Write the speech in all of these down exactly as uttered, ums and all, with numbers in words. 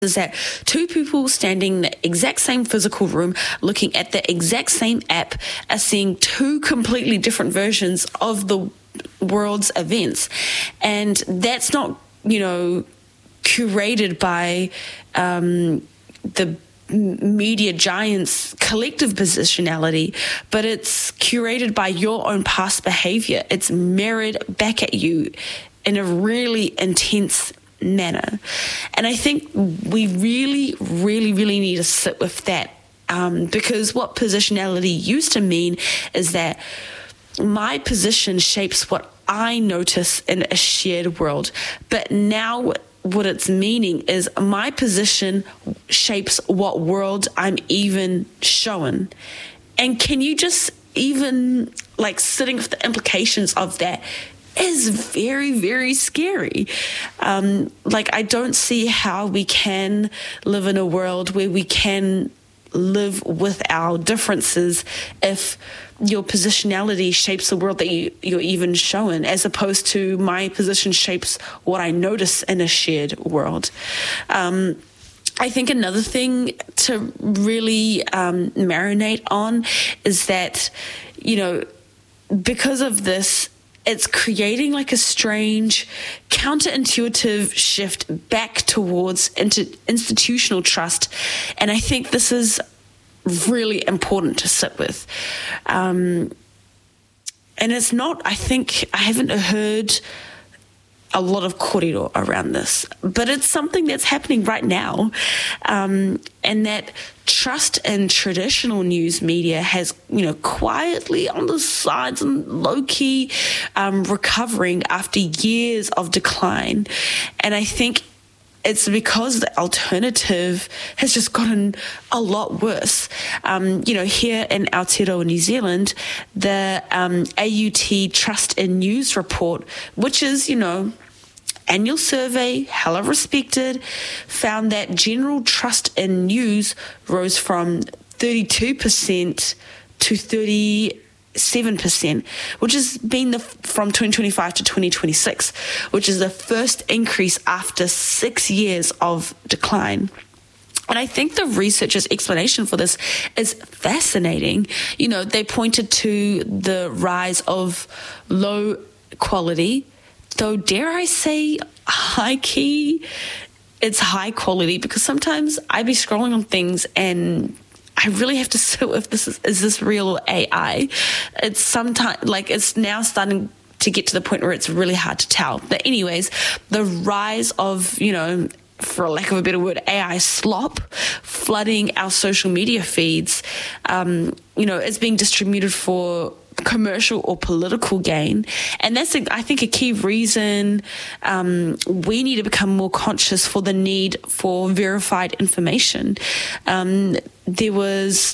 is that two people standing in the exact same physical room looking at the exact same app are seeing two completely different versions of the world's events. And that's not, you know, curated by um, the media giants' collective positionality, but it's curated by your own past behavior. It's mirrored back at you in a really intense manner. And I think we really, really, really need to sit with that, um, because what positionality used to mean is that my position shapes what I notice in a shared world. But now what it's meaning is my position shapes what world I'm even shown. And can you just even, like, sitting with the implications of that is very, very scary. Um, like, I don't see how we can live in a world where we can live with our differences if your positionality shapes the world that you, you're even shown, as opposed to my position shapes what I notice in a shared world. Um, I think another thing to really um, marinate on is that, you know, because of this, it's creating like a strange counterintuitive shift back towards into institutional trust. And I think this is really important to sit with. Um, and it's not, I think, I haven't heard a lot of kōrero around this, but it's something that's happening right now. Um, and that trust in traditional news media has, you know, quietly on the sides and low-key um, recovering after years of decline. And I think it's because the alternative has just gotten a lot worse. Um, you know, here in Aotearoa, New Zealand, the um, A U T Trust in News report, which is, you know, annual survey, hella respected, found that general trust in news rose from thirty-two percent to thirty-seven percent, which has been the, from twenty twenty-five to twenty twenty-six, which is the first increase after six years of decline. And I think the researchers' explanation for this is fascinating. You know, they pointed to the rise of low quality, though dare I say high key, it's high quality, because sometimes I be scrolling on things and I really have to sit with this. Is, is this real or A I? It's sometimes like it's now starting to get to the point where it's really hard to tell. But anyways, the rise of, you know, for lack of a better word, A I slop flooding our social media feeds, um, you know, it's being distributed for commercial or political gain. And that's, I think, a key reason um, we need to become more conscious for the need for verified information. Um, there was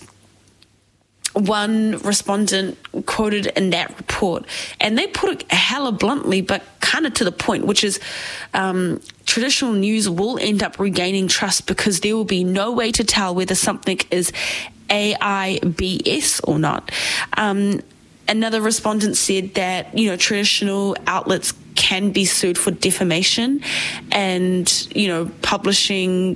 one respondent quoted in that report, and they put it hella bluntly, but kind of to the point, which is um, traditional news will end up regaining trust because there will be no way to tell whether something is A I B S or not. Um, Another respondent said that, you know, traditional outlets can be sued for defamation and, you know, publishing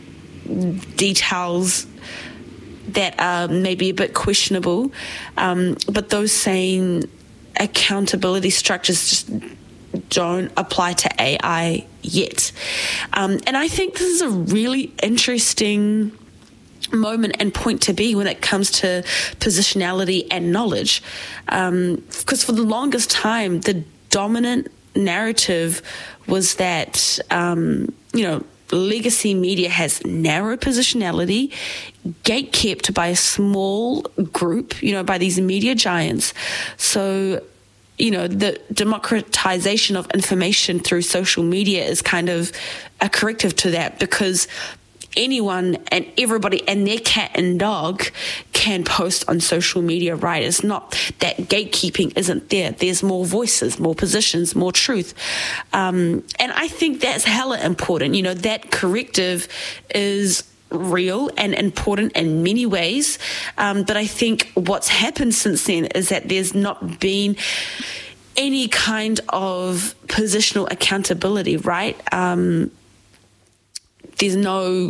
details that are maybe a bit questionable. Um, but those same accountability structures just don't apply to A I yet. Um, and I think this is a really interesting moment and point to be when it comes to positionality and knowledge, um, because for the longest time the dominant narrative was that um, you know, legacy media has narrow positionality, gatekept by a small group, you know, by these media giants. So, you know, the democratization of information through social media is kind of a corrective to that, because anyone and everybody and their cat and dog can post on social media, right? It's not that gatekeeping isn't there. There's more voices, more positions, more truth. Um, and I think that's hella important. You know, that corrective is real and important in many ways. Um, but I think what's happened since then is that there's not been any kind of positional accountability, right? Um, there's no